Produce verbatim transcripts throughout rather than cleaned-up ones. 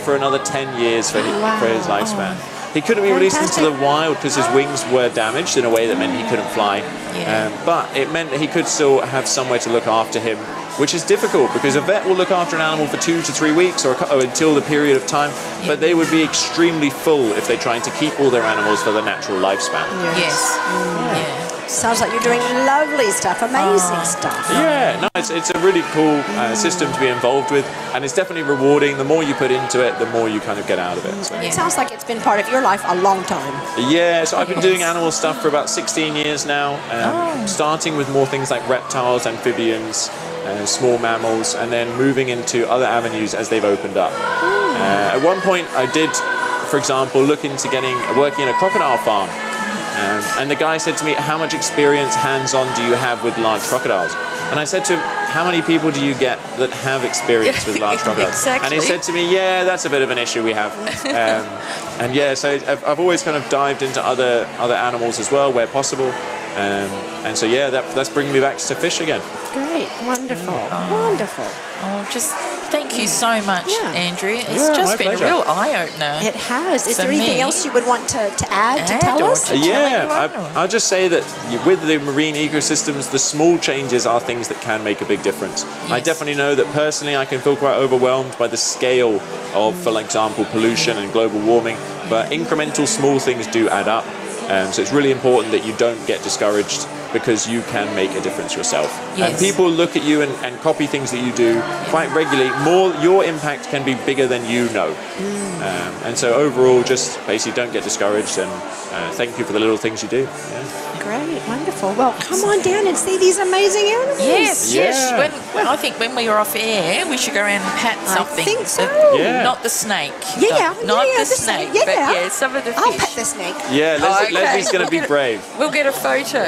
for another ten years for his, wow. for his lifespan. Oh. He couldn't be released into the wild because his wings were damaged in a way that meant he couldn't fly. Yeah. Um, but it meant that he could still have somewhere to look after him, which is difficult because a vet will look after an animal for two to three weeks or, or until the period of time, yeah. but they would be extremely full if they're trying to keep all their animals for the natural lifespan. Yes. yes. Mm. Yeah. Sounds like you're doing lovely stuff, amazing oh. stuff. Yeah, no, it's, it's a really cool uh, system to be involved with, and it's definitely rewarding. The more you put into it, the more you kind of get out of it. So. Yeah. It sounds like it's been part of your life a long time. Yeah, so I've been doing animal stuff for about sixteen years now, um, oh. starting with more things like reptiles, amphibians, uh, small mammals, and then moving into other avenues as they've opened up. Uh, at one point, I did, for example, look into getting working in a crocodile farm. Um, and the guy said to me, how much experience hands-on do you have with large crocodiles? And I said to him, how many people do you get that have experience with large crocodiles? Exactly. And he said to me, yeah, that's a bit of an issue we have. Um, and yeah, so I've, I've always kind of dived into other other animals as well, where possible. Um, and so yeah, that, that's bringing me back to fish again. Great, wonderful, oh. wonderful. Oh, just thank you so much, yeah. Andrew. It's yeah, just been pleasure. a real eye-opener. It has. Is for there anything me. else you would want to, to add, add to tell us? To yeah, tell I, I'll just say that with the marine ecosystems, the small changes are things that can make a big difference. Yes. I definitely know that personally I can feel quite overwhelmed by the scale of, for example, pollution and global warming, but incremental small things do add up. Um, so it's really important that you don't get discouraged because you can make a difference yourself. Yes. And people look at you and, and copy things that you do quite regularly. More, your impact can be bigger than you know. Mm. Um, and so overall, just basically don't get discouraged, and uh, thank you for the little things you do. Yeah. Great, wonderful. Well, come on down and see these amazing animals. Yes, yeah. yes. When, well, I think when we were off air, we should go around and pat something. I think so. The, yeah. Not the snake. Yeah, no, not yeah, the, the snake, yeah. but yeah, some of the fish. I'll pet the snake. Yeah, Leslie, Oh, okay. Leslie's going to be We'll brave. We'll get a photo.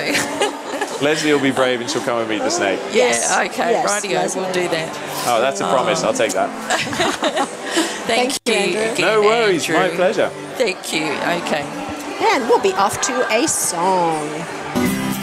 Leslie will be brave and she'll come and meet the snake. Yes. Yeah, okay, Yes, rightio, Leslie. we'll do that. Oh, that's a promise. I'll take that. Thank, Thank you. you, Andrew. Again, No worries. Andrew. My pleasure. Thank you. Okay. And we'll be off to a song.